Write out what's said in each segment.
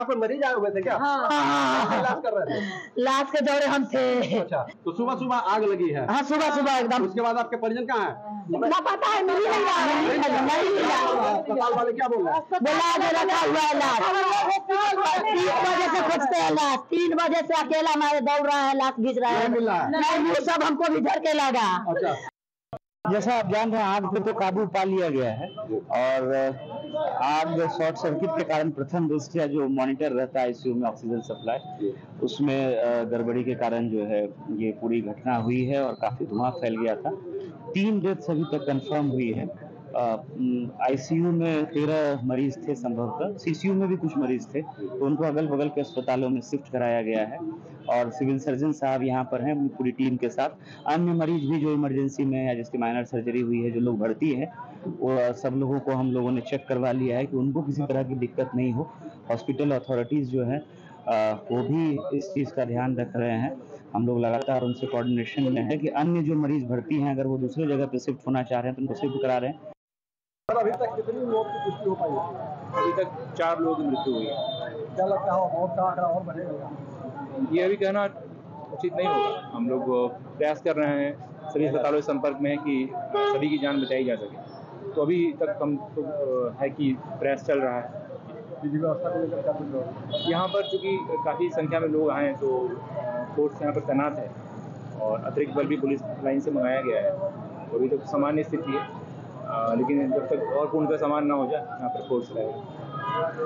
पर मरीज आए हुए थे क्या? हाँ। इलाज कर रहे थे? इलाज के दौरे हम थे। अच्छा, तो सुबह सुबह आग लगी है? हाँ, सुबह सुबह एकदम। उसके बाद आपके परिजन कहाँ है? ना पता है, मिल नहीं रहा है। अस्पताल वाले क्या बोल रहे हैं? बोला के रखा हुआ है लाश। 3 बजे से खोजते हैं लाश, 3 बजे से अकेला हमारे दौड़ रहा है, लाश घिस रहा है, नहीं मिल रहा है। नहीं, वो सब हमको भी डर के लगा। अच्छा, जैसा आप जान रहे हैं, आग पे तो काबू पा लिया गया है और आग शॉर्ट सर्किट के कारण प्रथम दृष्टया जो मॉनिटर रहता है आईसीयू में ऑक्सीजन सप्लाई, उसमें गड़बड़ी के कारण जो है ये पूरी घटना हुई है और काफी धुआं फैल गया था। 3 डेथ्स अभी तक कंफर्म हुई है। आईसीयू में 13 मरीज थे संभवतः, सीसीयू में भी कुछ मरीज थे, तो उनको अगल बगल के अस्पतालों में शिफ्ट कराया गया है और सिविल सर्जन साहब यहाँ पर हैं पूरी टीम के साथ। अन्य मरीज भी जो इमरजेंसी में या जिसकी माइनर सर्जरी हुई है, जो लोग भर्ती हैं, वो सब लोगों को हम लोगों ने चेक करवा लिया है कि उनको किसी तरह की दिक्कत नहीं हो। हॉस्पिटल अथॉरिटीज़ जो है वो भी इस चीज़ का ध्यान रख रहे हैं। हम लोग लगातार उनसे कोऑर्डिनेशन में है कि अन्य जो मरीज भर्ती हैं, अगर वो दूसरी जगह पे शिफ्ट होना चाह रहे हैं तो उनको शिफ्ट करा रहे हैं। अभी तक कितनी मौत की पुष्टि हो पाई है? अभी तक 4 लोगों की मृत्यु हुई है। क्या लगता है मौत का आंकड़ा और बढ़ेगा? ये अभी कहना उचित नहीं होगा। हम लोग प्रयास कर रहे हैं, सभी अस्पतालों के संपर्क में है कि सभी की जान बचाई जा सके। तो अभी तक हम तो है कि प्रयास चल रहा है। विधि व्यवस्था को लेकर क्या कुछ हो? यहाँ पर चूँकि काफ़ी संख्या में लोग आए हैं तो फोर्स यहाँ पर तैनात है और अतिरिक्त बल भी पुलिस लाइन से मंगाया गया है। तो अभी तक सामान्य स्थिति है, लेकिन जब तक और पूर्णतः सामान ना हो जाए यहाँ पर फोर्स रहेगा।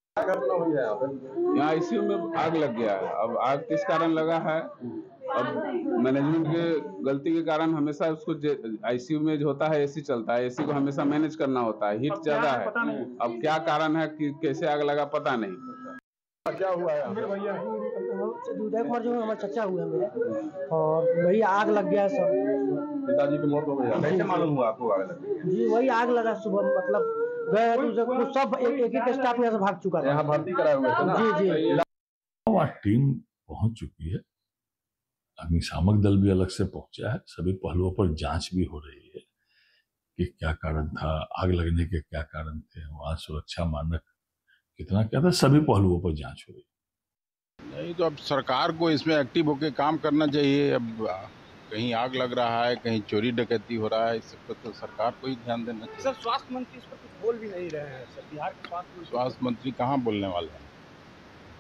यहाँ आईसीयू में आग लग गया है। अब आग किस कारण लगा है, अब मैनेजमेंट के गलती के कारण हमेशा उसको आईसीयू में जो होता है एसी चलता है, एसी को हमेशा मैनेज करना होता है, हीट ज्यादा है। अब क्या कारण है कि कैसे आग लगा पता नहीं। क्या हुआ है? भैया उदय कुमार जो हमारे चचा हुए मेरे, और वही आग लग गया सब। पिताजी की मौत हो गई। कैसे मालूम हुआ आपको आग लगी? जी वही आग लगा सुबह, मतलब गए तो सब एक स्टाफ यहाँ से भाग चुका था। यहाँ भर्ती कराए हुए थे ना? जी जी। वहाँ टीम पहुंच चुकी है, अग्निशामक दल भी अलग से पहुंचा है, सभी पहलुओं पर जांच भी हो रही है कि क्या कारण था, आग लगने के क्या कारण थे, वहाँ सुरक्षा मानक कितना क्या था, सभी पहलुओं पर जांच हो रही है। नहीं तो अब सरकार को इसमें एक्टिव होकर काम करना चाहिए। अब कहीं आग लग रहा है, कहीं चोरी डकैती हो रहा है, इस सब पर तो सरकार को ही ध्यान देना चाहिए। सर स्वास्थ्य मंत्री इस पर कुछ बोल भी नहीं रहे हैं सर, बिहार के स्वास्थ्य मंत्री कहाँ बोलने वाले हैं?